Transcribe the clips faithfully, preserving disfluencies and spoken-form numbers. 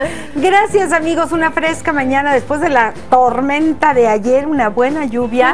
Gracias, amigos. Una fresca mañana después de la tormenta de ayer, una buena lluvia.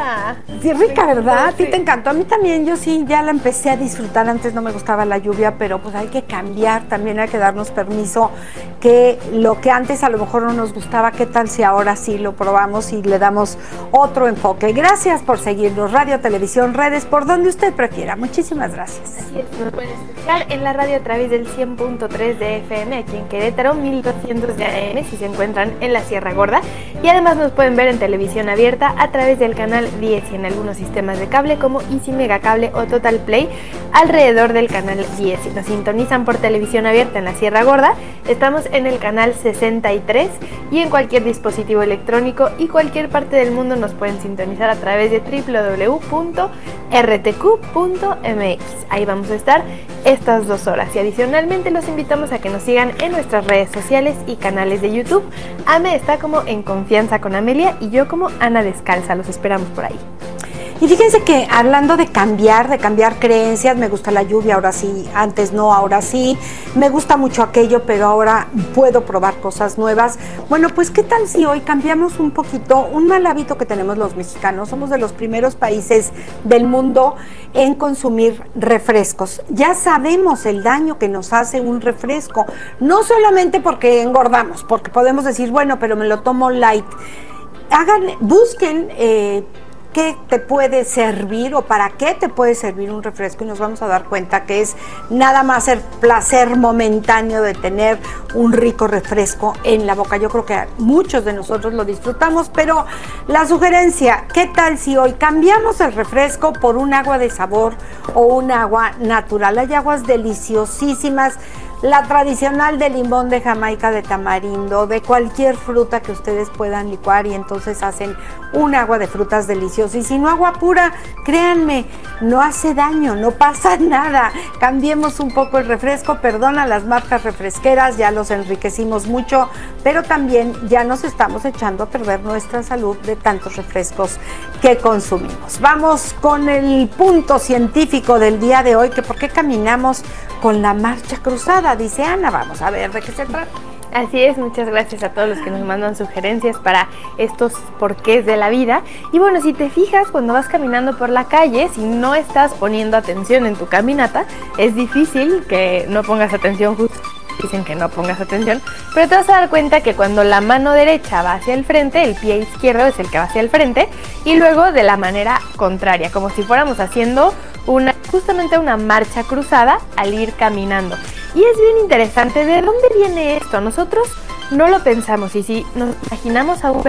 Sí, rica, ¿verdad? A ti te encantó. A mí también, yo sí, ya la empecé a disfrutar. Antes no me gustaba la lluvia, pero pues hay que cambiar. También hay que darnos permiso que lo que antes a lo mejor no nos gustaba, ¿qué tal si ahora sí lo probamos y le damos otro enfoque? Gracias por seguirnos. Radio, televisión, redes, por donde usted prefiera. Muchísimas gracias. Así es, nos pueden escuchar en la radio a través del cien punto tres de F M aquí en Querétaro, mil doscientos de A M si se encuentran en la Sierra Gorda, y además nos pueden ver en televisión abierta a través del canal diez y en algunos sistemas de cable como Easy Megacable o Total Play alrededor del canal diez. Si nos sintonizan por televisión abierta en la Sierra Gorda, estamos en el canal sesenta y tres, y en cualquier dispositivo electrónico y cualquier parte del mundo nos pueden sintonizar a través de doble u doble u doble u punto r t q punto m x. Ahí vamos a estar estas dos horas, y adicionalmente los invitamos a que nos sigan en nuestras redes sociales y canales de YouTube. Ame está como En Confianza con Amelia y yo como Ana Descalza. Los esperamos por ahí. Y fíjense que hablando de cambiar, de cambiar creencias, me gusta la lluvia, ahora sí, antes no, ahora sí, me gusta mucho aquello, pero ahora puedo probar cosas nuevas. Bueno, pues ¿qué tal si hoy cambiamos un poquito un mal hábito que tenemos los mexicanos? Somos de los primeros países del mundo en consumir refrescos. Ya sabemos el daño que nos hace un refresco, no solamente porque engordamos, porque podemos decir, bueno, pero me lo tomo light. Hagan, busquen eh, qué te puede servir o para qué te puede servir un refresco, y nos vamos a dar cuenta que es nada más el placer momentáneo de tener un rico refresco en la boca. Yo creo que muchos de nosotros lo disfrutamos, pero la sugerencia, ¿qué tal si hoy cambiamos el refresco por un agua de sabor o un agua natural? Hay aguas deliciosísimas. La tradicional de limón, de Jamaica, de tamarindo, de cualquier fruta que ustedes puedan licuar, y entonces hacen un agua de frutas deliciosa. Y si no, agua pura, créanme, no hace daño, no pasa nada. Cambiemos un poco el refresco, perdona las marcas refresqueras, ya los enriquecimos mucho, pero también ya nos estamos echando a perder nuestra salud de tantos refrescos que consumimos. Vamos con el punto científico del día de hoy, que por qué caminamos con la marcha cruzada, dice Ana. Vamos a ver de qué se trata. Así es, muchas gracias a todos los que nos mandan sugerencias para estos porqués de la vida. Y bueno, si te fijas, cuando vas caminando por la calle, si no estás poniendo atención en tu caminata, es difícil que no pongas atención. Justo dicen que no pongas atención, pero te vas a dar cuenta que cuando la mano derecha va hacia el frente, el pie izquierdo es el que va hacia el frente, y luego de la manera contraria, como si fuéramos haciendo una, justamente una marcha cruzada al ir caminando. Y es bien interesante, ¿de dónde viene esto? Nosotros no lo pensamos, y si nos imaginamos a un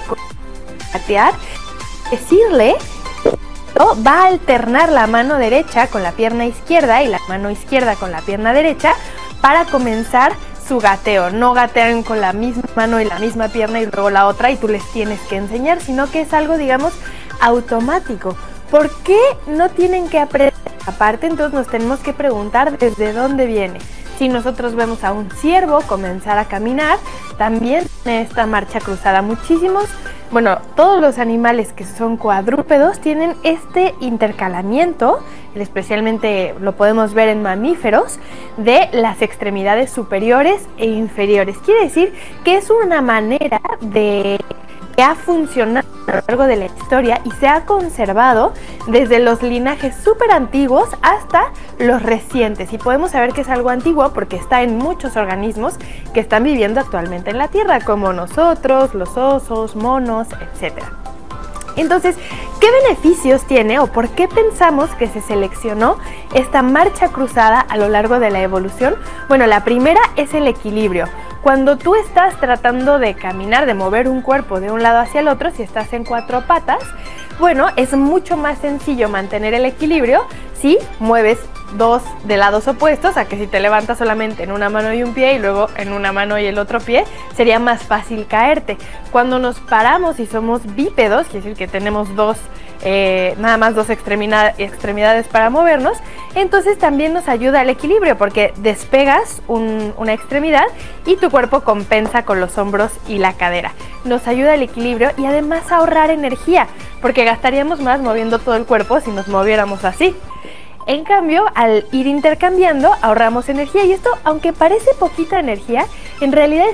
patear, decirle, va a alternar la mano derecha con la pierna izquierda y la mano izquierda con la pierna derecha para comenzar su gateo. No gatean con la misma mano y la misma pierna y luego la otra y tú les tienes que enseñar, sino que es algo, digamos, automático. ¿Por qué no tienen que aprender? Aparte, entonces nos tenemos que preguntar desde dónde viene. Si nosotros vemos a un ciervo comenzar a caminar, también en esta marcha cruzada muchísimos, bueno, todos los animales que son cuadrúpedos tienen este intercalamiento, especialmente lo podemos ver en mamíferos, de las extremidades superiores e inferiores. Quiere decir que es una manera de que ha funcionado a lo largo de la historia y se ha conservado desde los linajes súper antiguos hasta los recientes. Y podemos saber que es algo antiguo porque está en muchos organismos que están viviendo actualmente en la Tierra, como nosotros, los osos, monos, etcétera. Entonces, ¿qué beneficios tiene o por qué pensamos que se seleccionó esta marcha cruzada a lo largo de la evolución? Bueno, la primera es el equilibrio. Cuando tú estás tratando de caminar, de mover un cuerpo de un lado hacia el otro, si estás en cuatro patas, bueno, es mucho más sencillo mantener el equilibrio si mueves dos de lados opuestos, a que si te levantas solamente en una mano y un pie y luego en una mano y el otro pie, sería más fácil caerte. Cuando nos paramos y somos bípedos, quiere decir que tenemos dos, eh, nada más dos extremidades, extremidades para movernos, entonces también nos ayuda al equilibrio porque despegas un, una extremidad y tu cuerpo compensa con los hombros y la cadera. Nos ayuda al equilibrio y además a ahorrar energía, porque gastaríamos más moviendo todo el cuerpo si nos moviéramos así. En cambio, al ir intercambiando, ahorramos energía y esto, aunque parece poquita energía, en realidad